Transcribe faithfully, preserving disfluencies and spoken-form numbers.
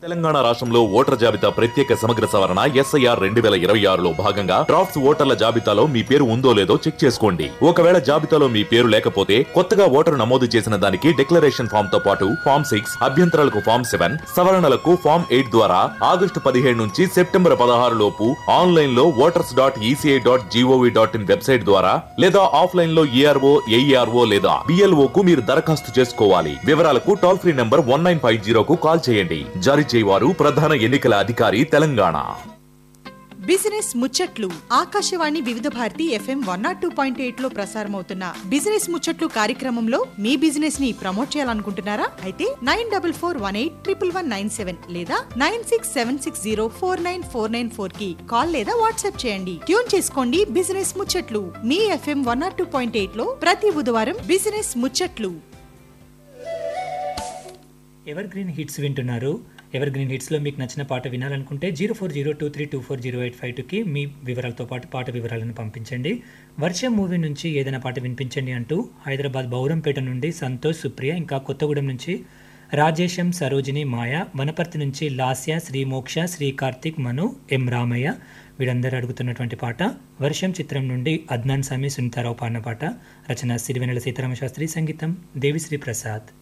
తెలంగాణ రాష్ట్రంలో ఓటర్ జాబితా ప్రత్యేక సమగ్ర సవరణ ఎస్ఐఆర్ రెండు వేల ఇరవై ఆరులో భాగంగా డ్రాఫ్ట్స్ ఓటర్ల జాబితాలో మీ పేరు ఉందో లేదో చెక్ చేసుకోండి. ఒకవేళ జాబితాలో మీ పేరు లేకపోతే కొత్తగా ఓటరు నమోదు చేసిన దానికి డిక్లరేషన్ ఫామ్ తో పాటు ఫామ్ సిక్స్ అభ్యంతరాలకు ఫామ్ సెవెన్ సవరణలకు ఫామ్ ఎయిట్ ద్వారా ఆగస్టు పదిహేడు నుంచి సెప్టెంబర్ పదహారు లోపు ఆన్లైన్ లో voters dot ECI dot GOV dot in website ద్వారా లేదా ఆఫ్లైన్ లో ఏఆర్ఓ ఏఈఆర్ఓ లేదా బిఎల్ఓ కు మీరు దరఖాస్తు చేసుకోవాలి. వివరాలకు toll free number one nine five జీరోకు call చేయండి. జారీ చేయవారు ప్రధాన ఎన్నికల అధికారి తెలంగాణ. బిజినెస్ ముచ్చట్లు ఆకాశవాణి వివిధ Bharati FM one not two point eight లో ప్రసారమవుతున్న బిజినెస్ ముచ్చట్లు కార్యక్రమంలో మీ బిజినెస్ ని ప్రమోట్ చేయాలనుకుంటున్నారా? అయితే nine double four one eight triple one nine seven లేదా nine six seven six zero four nine four nine four కి కాల్ లేదా వాట్సాప్ చేయండి. ట్యూన్ చేసుకోండి బిజినెస్ ముచ్చట్లు మీ FM one not two point eight లో ప్రతి బుధవారం బిజినెస్ ముచ్చట్లు. ఎవర్ గ్రీన్ హిట్స్ వింటున్నారు. ఎవర్ గ్రీన్ హిట్స్లో మీకు నచ్చిన పాట వినాలనుకుంటే zero four zero two three two four zero eight five టూకి మీ వివరాలతో పాటు పాట వివరాలను పంపించండి. వర్షం మూవీ నుంచి ఏదైనా పాట వినిపించండి అంటూ హైదరాబాద్ బౌరంపేట నుండి సంతోష్, సుప్రియ, ఇంకా కొత్తగూడెం నుంచి రాజేశం, సరోజిని, మాయ, వనపర్తి నుంచి లాస్య, శ్రీ మోక్ష, శ్రీ కార్తిక్, మను, ఎం రామయ్య వీరందరూ అడుగుతున్నటువంటి పాట వర్షం చిత్రం నుండి అద్నాన్ సామి, సునీతారావు పాడిన పాట. రచన సిరివెన్నెల సీతారామ శాస్త్రి, సంగీతం దేవిశ్రీ ప్రసాద్.